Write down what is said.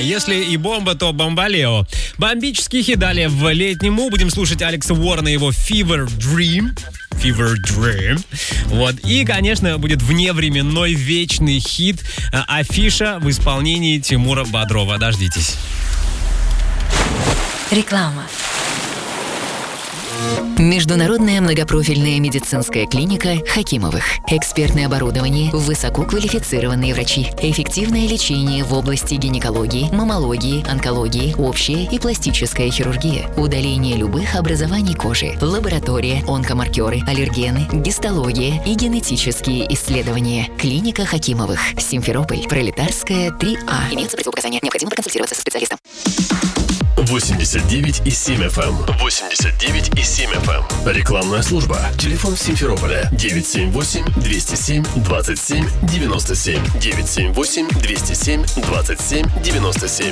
Если и бомба, то бомбалео. Бомбический хит. Далее в летнему будем слушать Алекса Уоррена, его Fever Dream. Вот. И, конечно, будет вневременной вечный хит «Афиша» в исполнении Тимура Бодрова. Дождитесь. Реклама. Международная многопрофильная медицинская клиника Хакимовых. Экспертное оборудование, высококвалифицированные врачи, эффективное лечение в области гинекологии, маммологии, онкологии, общая и пластическая хирургия, удаление любых образований кожи, лаборатория, онкомаркеры, аллергены, гистология и генетические исследования. Клиника Хакимовых. Симферополь, Пролетарская, 3А. Имеются противопоказания. Необходимо проконсультироваться со специалистом. 89,7 FM. 89,7 FM. Рекламная служба. Телефон Симферополя 978-207-27-97. 978-207-27-97.